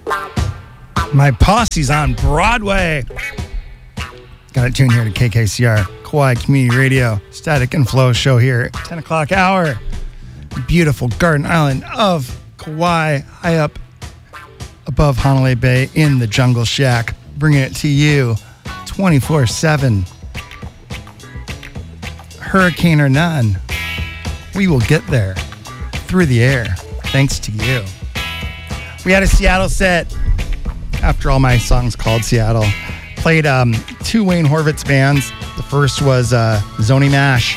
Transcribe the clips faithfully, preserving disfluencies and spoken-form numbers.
My Posse's on Broadway. Got it tuned here to K K C R, Kauai Community Radio, Static and Flow show here, ten o'clock hour. Beautiful Garden Island of Kauai, high up above Honolulu Bay in the Jungle Shack, bringing it to you twenty-four seven. Hurricane or none, we will get there through the air, thanks to you. We had a Seattle set. After all, my songs called Seattle. Played um, two Wayne Horvitz bands. The first was uh, Zoni Mash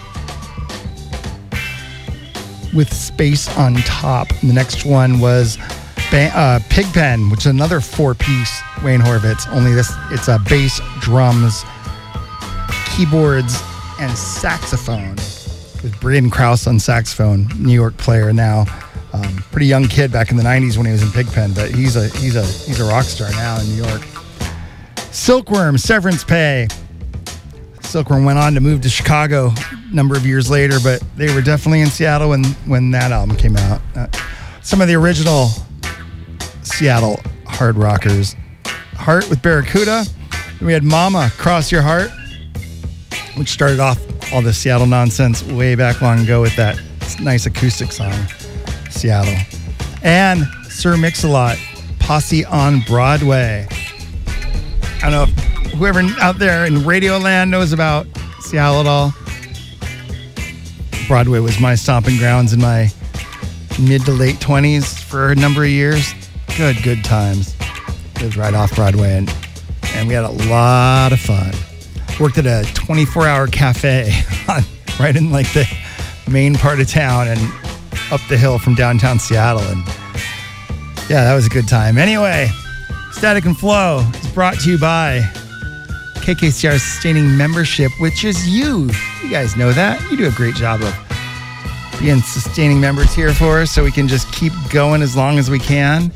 with Space on Top. And the next one was ba- uh, Pigpen, which is another four-piece Wayne Horvitz. Only this, it's a bass, drums, keyboards, and saxophone with Braden Krause on saxophone, New York player now. Um, pretty young kid back in the nineties when he was in Pigpen, but he's a he's a he's a rock star now in New York. Silkworm, Severance Pay. Silkworm went on to move to Chicago a number of years later, but they were definitely in Seattle when when that album came out. Uh, some of the original Seattle hard rockers. Heart with Barracuda. Then we had Mama, Cross Your Heart, which started off all the Seattle nonsense way back long ago with that nice acoustic song. Seattle. And Sir Mix-a-Lot, Posse on Broadway. I don't know if whoever out there in Radioland knows about Seattle at all. Broadway was my stomping grounds in my mid to late twenties for a number of years. Good, good times. Lived right off Broadway, and, and we had a lot of fun. Worked at a twenty-four hour cafe right in like the main part of town and up the hill from downtown Seattle, and yeah, that was a good time. Anyway, Static and Flow is brought to you by K K C R Sustaining Membership, which is you. You guys know that. You do a great job of being sustaining members here for us so we can just keep going as long as we can.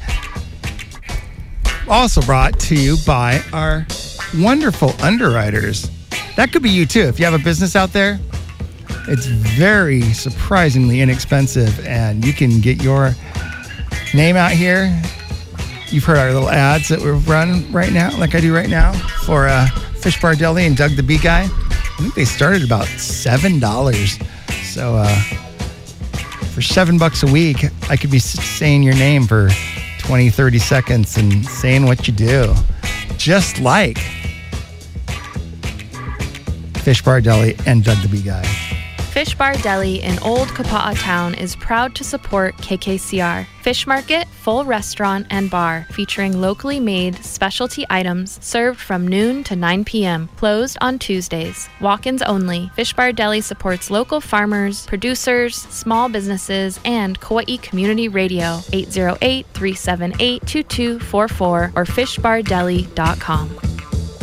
Also brought to you by our wonderful underwriters. That could be you too. If you have a business out there, it's very surprisingly inexpensive, and you can get your name out here. You've heard our little ads that we're running right now, like I do right now, for uh, Fish Bar Deli and Doug the Beat Guy. I think they started about seven dollars. So uh, for seven bucks a week, I could be saying your name for twenty, thirty seconds and saying what you do. Just like Fish Bar Deli and Doug the Beat Guy. Fish Bar Deli in Old Kapa'a Town is proud to support K K C R. Fish Market, full restaurant and bar featuring locally made specialty items served from noon to nine p.m. Closed on Tuesdays. Walk-ins only. Fish Bar Deli supports local farmers, producers, small businesses, and Kauai Community Radio. eight zero eight, three seven eight, two two four four or fish bar deli dot com.